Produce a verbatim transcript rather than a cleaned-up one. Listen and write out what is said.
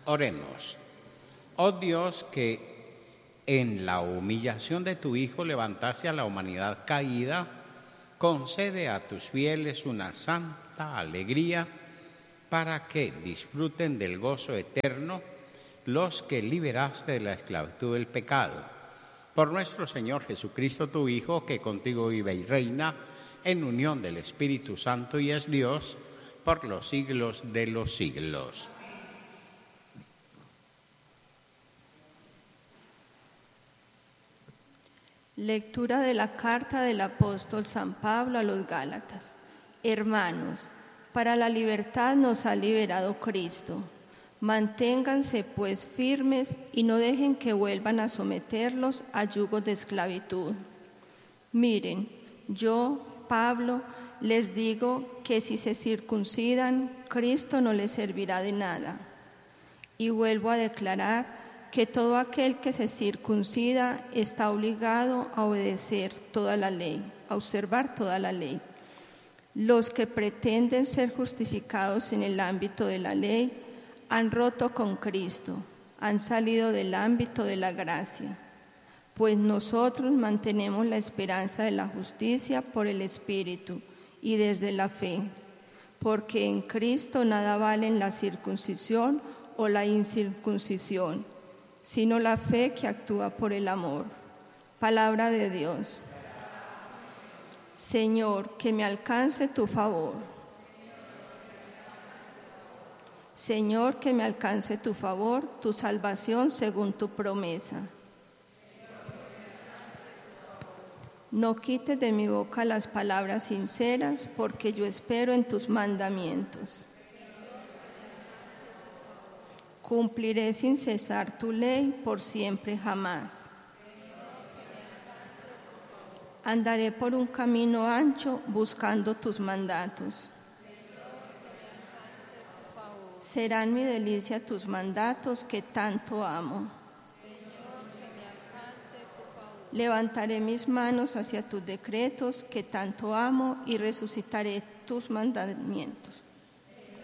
Oremos. Oh Dios, que en la humillación de tu Hijo levantaste a la humanidad caída, concede a tus fieles una santa alegría para que disfruten del gozo eterno los que liberaste de la esclavitud del pecado. Por nuestro Señor Jesucristo, tu Hijo, que contigo vive y reina en unión del Espíritu Santo y es Dios por los siglos de los siglos. Lectura de la carta del apóstol San Pablo a los Gálatas. Hermanos, para la libertad nos ha liberado Cristo. Manténganse pues firmes y no dejen que vuelvan a someterlos a yugos de esclavitud. Miren, yo, Pablo, les digo que si se circuncidan, Cristo no les servirá de nada. Y vuelvo a declarar que todo aquel que se circuncida está obligado a obedecer toda la ley, a observar toda la ley. Los que pretenden ser justificados en el ámbito de la ley han roto con Cristo, han salido del ámbito de la gracia, pues nosotros mantenemos la esperanza de la justicia por el Espíritu y desde la fe, porque en Cristo nada valen la circuncisión o la incircuncisión, sino la fe que actúa por el amor. Palabra de Dios. Señor, que me alcance tu favor. Señor, que me alcance tu favor, tu salvación según tu promesa. No quites de mi boca las palabras sinceras, porque yo espero en tus mandamientos. Cumpliré sin cesar tu ley por siempre jamás. Andaré por un camino ancho buscando tus mandatos. Serán mi delicia tus mandatos que tanto amo. Levantaré mis manos hacia tus decretos que tanto amo y resucitaré tus mandamientos.